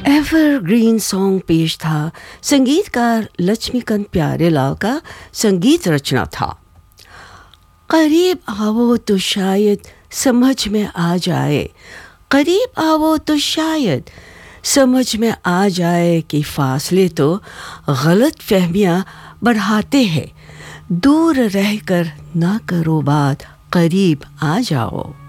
Evergreen song पेश था। संगीतकार लक्ष्मीकांत प्यारेलाल का संगीत रचना था। करीब आओ तो शायद समझ में आ जाए, करीब आओ तो शायद समझ में आ जाए कि फासले तो गलत फहमियाँ बढ़ाते हैं। दूर रहकर ना करो बात, करीब आ जाओ।